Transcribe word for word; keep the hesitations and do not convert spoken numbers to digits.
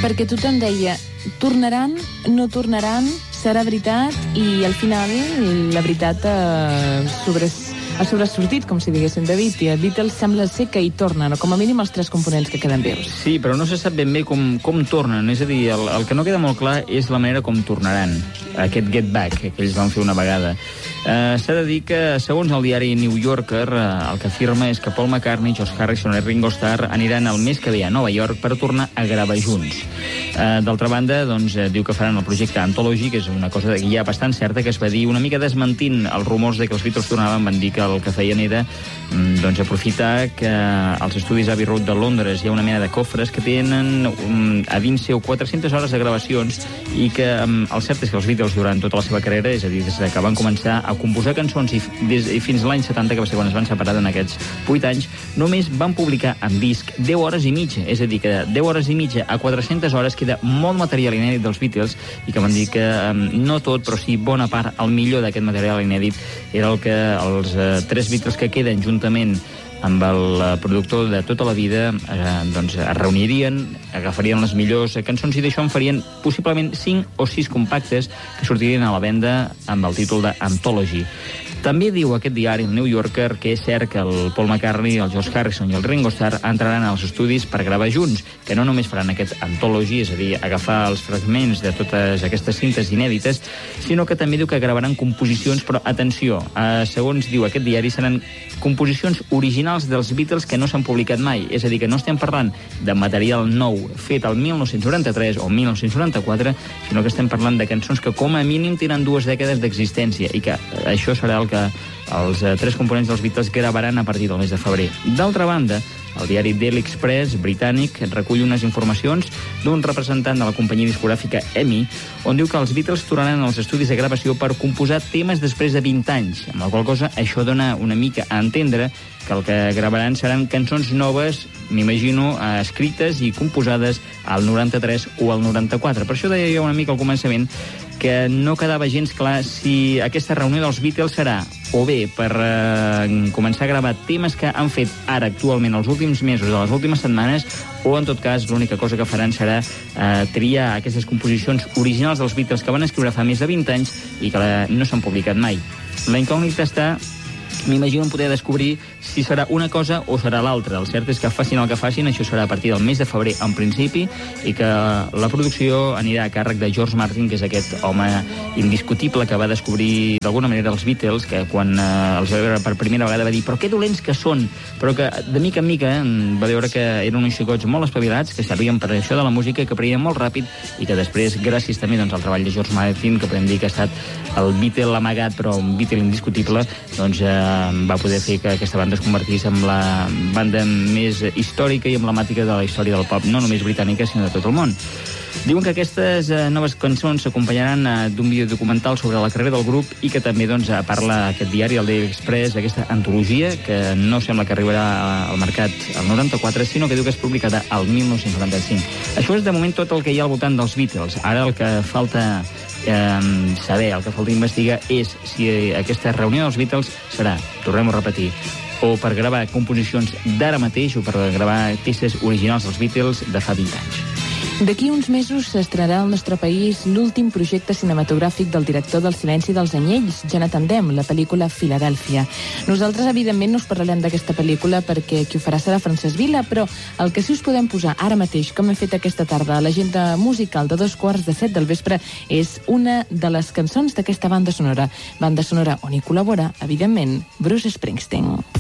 perquè tothom deia tornaran, no tornaran, serà veritat, i al final la veritat eh, sobre, ha sobresortit, com si diguessin de Beat, i a Beatles sembla ser que hi tornen, o com a mínim els tres components que queden vius. Sí, però no se sap ben bé com, com tornen, és a dir, el, el que no queda molt clar és la manera com tornaran aquest Get Back que ells van fer una vegada. Uh, S'ha de dir que, segons el diari New Yorker, uh, el que afirma és que Paul McCartney, George Harrison i Ringo Starr aniran el mes que ve a Nova York per tornar a gravar junts. Uh, D'altra banda, doncs, uh, diu que faran el projecte Anthology, que és una cosa ja bastant certa, que es va dir una mica desmentint els rumors de que els Beatles tornaven. Van dir que el que feien era um, doncs, aprofitar que als estudis Abbey Road de Londres hi ha una mena de cofres que tenen um, a dins seu quatre-centes hores de gravacions, i que um, el cert és que els Beatles durant tota la seva carrera, és a dir, des que van començar a composar cançons i, des, i fins l'any setanta, que va ser quan es van separar en aquests vuit anys, només van publicar en disc deu hores i mitja, és a dir, que deu hores i mitja a quatre-centes hores queda molt material inèdit dels Beatles, i que van dir que um, no tot, però sí bona part, el millor d'aquest material inèdit era el que els uh, tres Beatles que queden juntament amb el productor de tota la vida eh, doncs es reunirien, agafarien les millors cançons i d'això en farien possiblement cinc o sis compactes que sortirien a la venda amb el títol d'Anthology. També diu aquest diari, el New Yorker, que és cert que el Paul McCartney, el George Harrison i el Ringo Starr entraran als estudis per gravar junts, que no només faran aquest Anthology, és a dir, agafar els fragments de totes aquestes cintes inèdites, sinó que també diu que gravaran composicions, però atenció, eh, segons diu aquest diari, seran composicions originals dels Beatles que no s'han publicat mai, és a dir, que no estem parlant de material nou fet el mil nou-cents noranta-tres o mil nou-cents noranta-quatre, sinó que estem parlant de cançons que com a mínim tenen dues dècades d'existència, i que això serà el que els eh, tres components dels Beatles gravaran a partir del mes de febrer. D'altra banda, el diari Daily Express britànic recull unes informacions d'un representant de la companyia discogràfica E M I, on diu que els Beatles tornaran als estudis de gravació per composar temes després de vint anys, amb la qual cosa això dona una mica a entendre que el que gravaran seran cançons noves, m'imagino, eh, escrites i composades al noranta-tres o al noranta-quatre. Per això deia jo una mica al començament que no quedava gens clar si aquesta reunió dels Beatles serà o bé per eh, començar a gravar temes que han fet ara actualment els últims mesos o les últimes setmanes, o en tot cas l'única cosa que faran serà eh, triar aquestes composicions originals dels Beatles que van escriure fa més de vint anys i que eh, no s'han publicat mai. La incògnita està, m'imagino, en poder descobrir si serà una cosa o serà l'altra. El cert és que facin el que facin, això serà a partir del mes de febrer en principi, i que la producció anirà a càrrec de George Martin, que és aquest home indiscutible que va descobrir d'alguna manera els Beatles, que quan eh, els va veure per primera vegada va dir però que dolents que són, però que de mica en mica eh, va veure que eren uns xicots molt espavilats, que sabien per això de la música i que aprenen molt ràpid, i que després, gràcies també doncs, al treball de George Martin, que podem dir que ha estat el Beatle amagat però un Beatle indiscutible, doncs eh, va poder fer que aquesta banda es convertís en la banda més històrica i emblemàtica de la història del pop, no només britànica, sinó de tot el món. Diuen que aquestes eh, noves cançons s'acompanyaran eh, d'un vídeo documental sobre la carrera del grup, i que també doncs, parla aquest diari, el Daily Express, d'aquesta antologia, que no sembla que arribarà al mercat al noranta-quatre, sinó que diu que es publicarà al mil nou-cents noranta-cinc. Això és de moment tot el que hi ha al voltant dels Beatles. Ara el que falta eh, saber, el que falta investigar és si aquesta reunió dels Beatles serà, tornem a repetir, o per gravar composicions d'ara mateix o per gravar peces originals dels Beatles de fa vint anys. D'aquí uns mesos s'estrenarà al nostre país l'últim projecte cinematogràfic del director del Silenci dels Anyells, Jonathan Demme, la pel·lícula Filadèlfia. Nosaltres, evidentment, no us parlarem d'aquesta pel·lícula perquè qui ho farà serà Francesc Vila, però el que sí us podem posar ara mateix, com hem fet aquesta tarda a l'agenda musical de dos quarts de set del vespre, és una de les cançons d'aquesta banda sonora. Banda sonora on hi col·labora, evidentment, Bruce Springsteen.